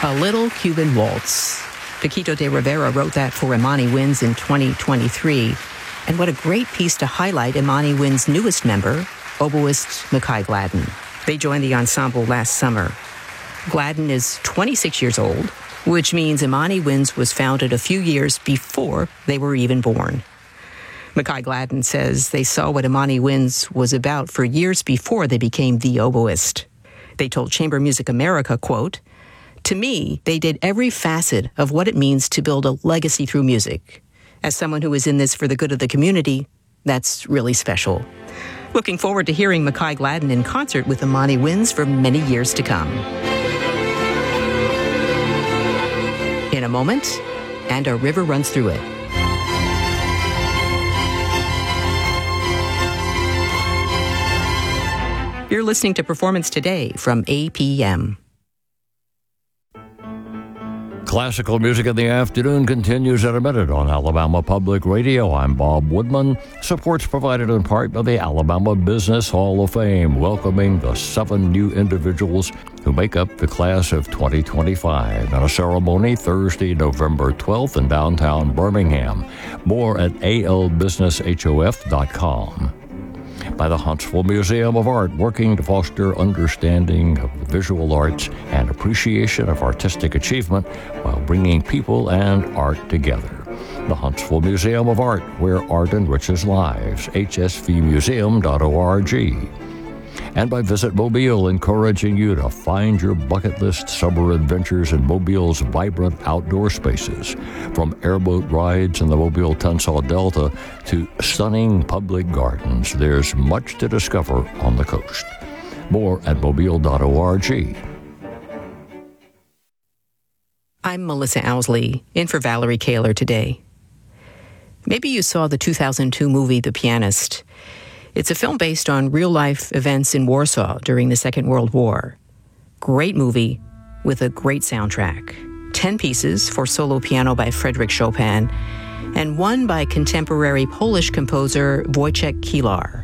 A Little Cuban Waltz. Paquito de Rivera wrote that for Imani Winds in 2023. And what a great piece to highlight Imani Winds' newest member, oboist Makai Gladden. They joined the ensemble last summer. Gladden is 26 years old, which means Imani Winds was founded a few years before they were even born. Makai Gladden says they saw what Imani Winds was about for years before they became the oboist. They told Chamber Music America, quote, "To me, they did every facet of what it means to build a legacy through music. As someone who is in this for the good of the community, that's really special." Looking forward to hearing Makai Gladden in concert with Imani Winds for many years to come. In a moment, And a River Runs Through It. You're listening to Performance Today from APM. Classical music in the afternoon continues in a minute on Alabama Public Radio. I'm Bob Woodman. Support's provided in part by the Alabama Business Hall of Fame, welcoming the 7 new individuals who make up the class of 2025 at a ceremony Thursday, November 12th in downtown Birmingham. More at albusinesshof.com. By the Huntsville Museum of Art, working to foster understanding of the visual arts and appreciation of artistic achievement while bringing people and art together. The Huntsville Museum of Art, where art enriches lives, hsvmuseum.org. And by Visit Mobile, encouraging you to find your bucket list summer adventures in Mobile's vibrant outdoor spaces. From airboat rides in the Mobile-Tunsaw Delta to stunning public gardens, there's much to discover on the coast. More at mobile.org. I'm Melissa Owsley, in for Valerie Kaler today. Maybe you saw the 2002 movie The Pianist. It's a film based on real-life events in Warsaw during the Second World War. Great movie with a great soundtrack. 10 pieces for solo piano by Frédéric Chopin, and one by contemporary Polish composer Wojciech Kilar.